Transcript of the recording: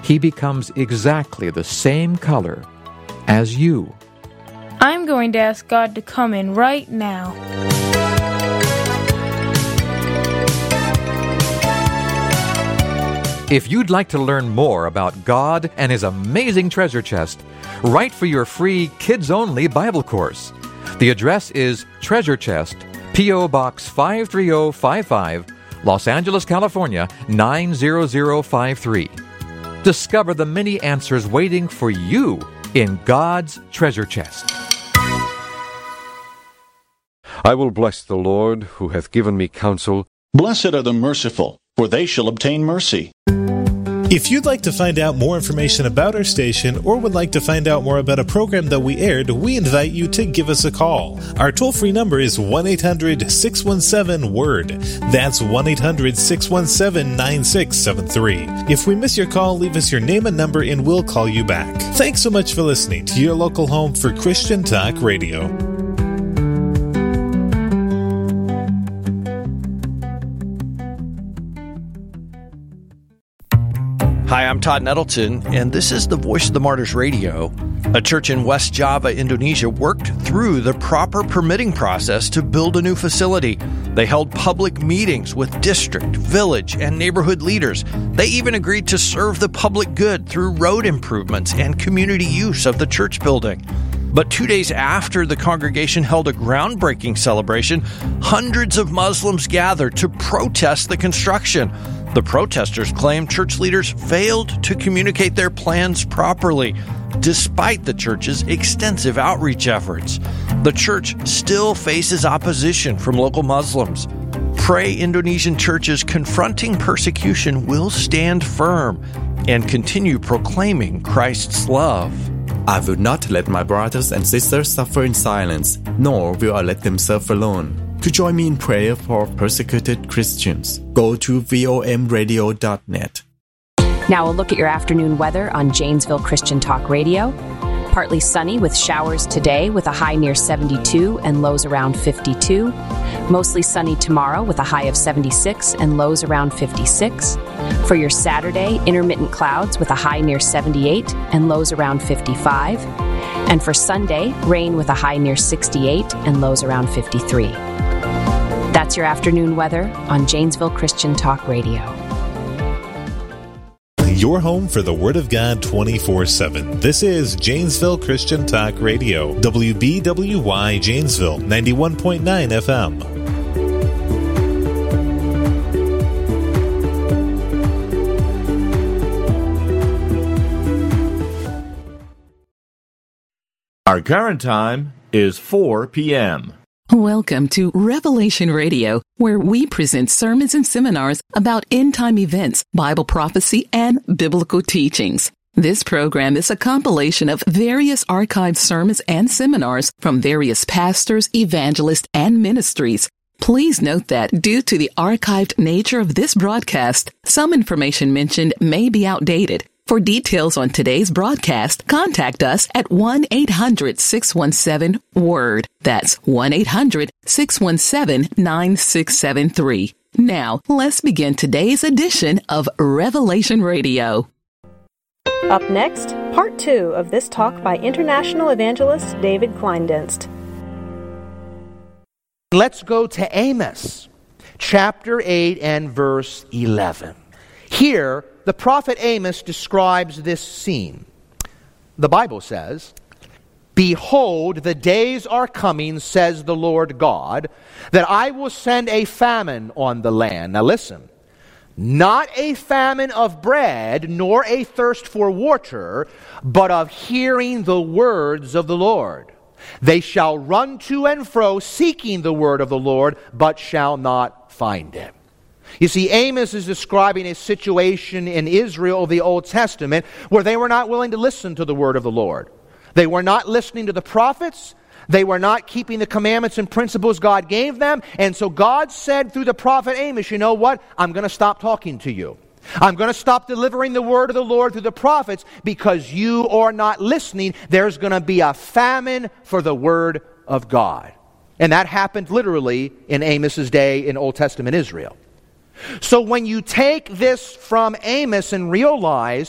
he becomes exactly the same color as you. I'm going to ask God to come in right now. If you'd like to learn more about God and His amazing treasure chest, write for your free kids-only Bible course. The address is Treasure Chest, P.O. Box 53055, Los Angeles, California, 90053. Discover the many answers waiting for you in God's treasure chest. I will bless the Lord, who hath given me counsel. Blessed are the merciful, for they shall obtain mercy. If you'd like to find out more information about our station or would like to find out more about a program that we aired, we invite you to give us a call. Our toll-free number is 1-800-617-WORD. That's 1-800-617-9673. If we miss your call, leave us your name and number and we'll call you back. Thanks so much for listening to your local home for Christian Talk Radio. Hi, I'm Todd Nettleton, and this is the Voice of the Martyrs Radio. A church in West Java, Indonesia, worked through the proper permitting process to build a new facility. They held public meetings with district, village, and neighborhood leaders. They even agreed to serve the public good through road improvements and community use of the church building. But 2 days after the congregation held a groundbreaking celebration, hundreds of Muslims gathered to protest the construction. The protesters claimed church leaders failed to communicate their plans properly, despite the church's extensive outreach efforts. The church still faces opposition from local Muslims. Pray Indonesian churches confronting persecution will stand firm and continue proclaiming Christ's love. I will not let my brothers and sisters suffer in silence, nor will I let them suffer alone. To join me in prayer for persecuted Christians, go to vomradio.net. Now a look at your afternoon weather on Janesville Christian Talk Radio. Partly sunny with showers today with a high near 72 and lows around 52. Mostly sunny tomorrow with a high of 76 and lows around 56. For your Saturday, intermittent clouds with a high near 78 and lows around 55. And for Sunday, rain with a high near 68 and lows around 53. That's your afternoon weather on Janesville Christian Talk Radio. Your home for the Word of God 24/7. This is Janesville Christian Talk Radio. WBWY Janesville, 91.9 FM. Our current time is 4 p.m. Welcome to Revelation Radio, where we present sermons and seminars about end-time events, Bible prophecy, and biblical teachings. This program is a compilation of various archived sermons and seminars from various pastors, evangelists, and ministries. Please note that due to the archived nature of this broadcast, some information mentioned may be outdated. For details on today's broadcast, contact us at 1-800-617-WORD. That's 1-800-617-9673. Now, let's begin today's edition of Revelation Radio. Up next, part 2 of this talk by international evangelist David Kleindienst. Let's go to Amos, chapter 8 and verse 11. Here, the prophet Amos describes this scene. The Bible says, "Behold, the days are coming, says the Lord God, that I will send a famine on the land." Now listen. "Not a famine of bread, nor a thirst for water, but of hearing the words of the Lord. They shall run to and fro, seeking the word of the Lord, but shall not find it." You see, Amos is describing a situation in Israel of the Old Testament where they were not willing to listen to the word of the Lord. They were not listening to the prophets. They were not keeping the commandments and principles God gave them. And so God said through the prophet Amos, you know what? I'm going to stop talking to you. I'm going to stop delivering the word of the Lord through the prophets because you are not listening. There's going to be a famine for the word of God. And that happened literally in Amos's day in Old Testament Israel. So when you take this from Amos and realize